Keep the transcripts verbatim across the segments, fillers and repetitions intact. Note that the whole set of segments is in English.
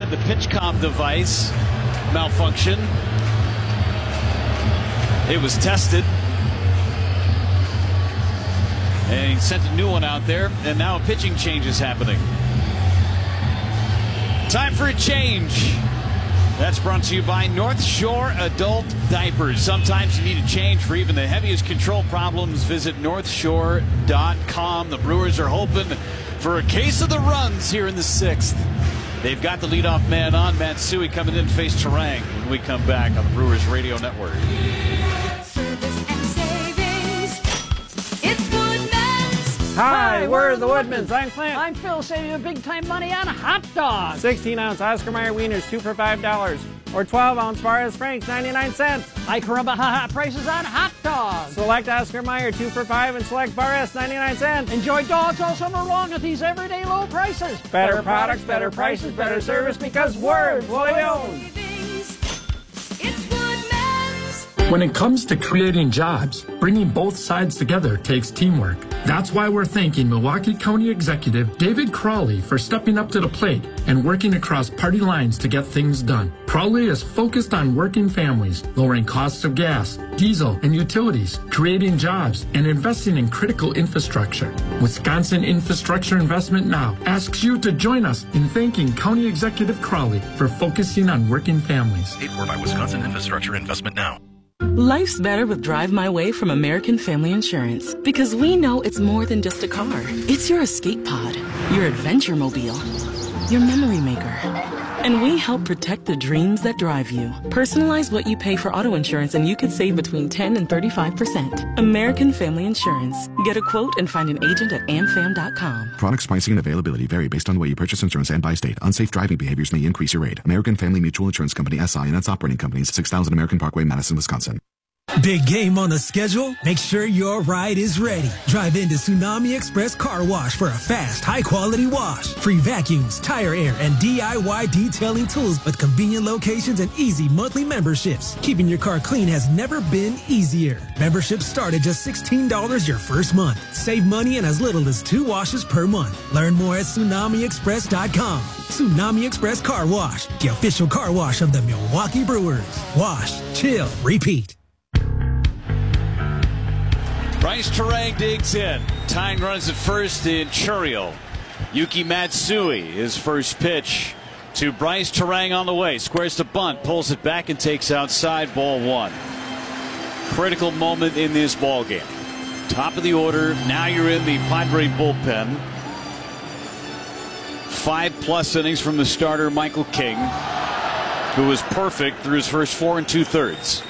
had the pitch comp device malfunction. It was tested. And he sent a new one out there, and now a pitching change is happening. Time for a change. That's brought to you by North Shore Adult Diapers. Sometimes you need a change for even the heaviest control problems. Visit north shore dot com. The Brewers are hoping for a case of the runs here in the sixth. They've got the leadoff man on. Matsui coming in to face Turang when we come back on the Brewers Radio Network. Hi, we're the Woodmans. I'm Clint. I'm Phil, saving you big time money on hot dogs. sixteen ounce Oscar Mayer wieners, two for five dollars. Or twelve ounce Barras Franks, ninety-nine cents. I caramba ha ha prices on hot dogs. Select Oscar Mayer, two for five, and select Barras, ninety-nine cents. Enjoy dogs all summer long at these everyday low prices. Better, better products, better prices, better service, because we're Woodmans. When it comes to creating jobs, bringing both sides together takes teamwork. That's why we're thanking Milwaukee County Executive David Crowley for stepping up to the plate and working across party lines to get things done. Crowley is focused on working families, lowering costs of gas, diesel, and utilities, creating jobs, and investing in critical infrastructure. Wisconsin Infrastructure Investment Now asks you to join us in thanking County Executive Crowley for focusing on working families. Paid for by Wisconsin Infrastructure Investment Now. Life's better with Drive My Way from American Family Insurance, because we know it's more than just a car. It's your escape pod, your adventure mobile, your memory maker. And we help protect the dreams that drive you. Personalize what you pay for auto insurance and you could save between ten and thirty-five percent. American Family Insurance. Get a quote and find an agent at am fam dot com. Products, pricing, and availability vary based on the way you purchase insurance and by state. Unsafe driving behaviors may increase your rate. American Family Mutual Insurance Company, S I and its operating companies, six thousand American Parkway, Madison, Wisconsin. Big game on the schedule? Make sure your ride is ready. Drive into Tsunami Express Car Wash for a fast, high-quality wash. Free vacuums, tire air, and D I Y detailing tools with convenient locations and easy monthly memberships. Keeping your car clean has never been easier. Memberships start at just sixteen dollars your first month. Save money in as little as two washes per month. Learn more at tsunami express dot com. Tsunami Express Car Wash, the official car wash of the Milwaukee Brewers. Wash, chill, repeat. Bryce Turang digs in. Tying runs at first in Churiel. Yuki Matsui, his first pitch to Bryce Turang on the way. Squares to bunt, pulls it back and takes outside, ball one. Critical moment in this ball game. Top of the order. Now you're in the Padre bullpen. Five plus innings from the starter Michael King, who was perfect through his first four and two thirds.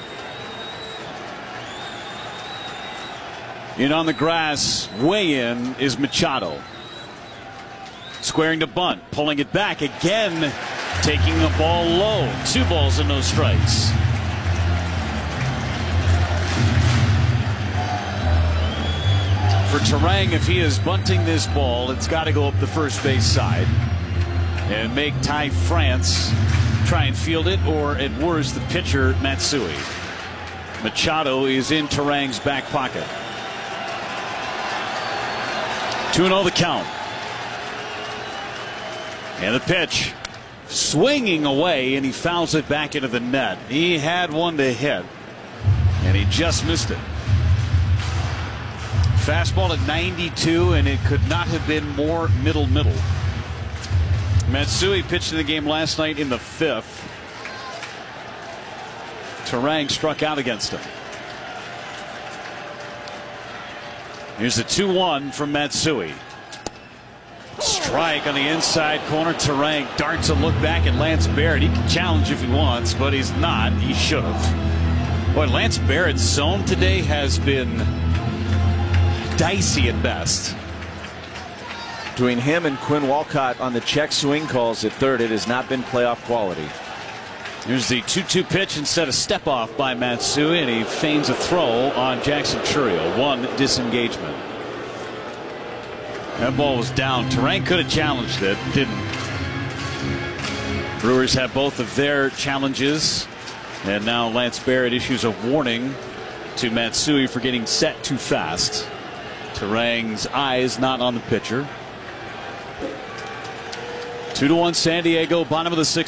In on the grass, way in, is Machado. Squaring to bunt, pulling it back again, taking the ball low. Two balls and no strikes. For Turang, if he is bunting this ball, it's got to go up the first base side and make Ty France try and field it, or at worst, the pitcher, Matsui. Machado is in Turang's back pocket. two and oh the count. And the pitch. Swinging away, and he fouls it back into the net. He had one to hit, and he just missed it. Fastball at ninety-two, and it could not have been more middle middle. Matsui pitched in the game last night in the fifth. Turang struck out against him. Here's the two one from Matsui. Strike on the inside corner. Turang darts a look back at Lance Barrett. He can challenge if he wants, but he's not. He should have. Boy, Lance Barrett's zone today has been dicey at best. Between him and Quinn Walcott on the check swing calls at third, it has not been playoff quality. Here's the two two pitch instead of step off by Matsui, and he feigns a throw on Jackson Churiel. One disengagement. That ball was down. Turang could have challenged it, didn't. Brewers have both of their challenges, and now Lance Barrett issues a warning to Matsui for getting set too fast. Turang's eyes not on the pitcher. Two to one San Diego, bottom of the sixth.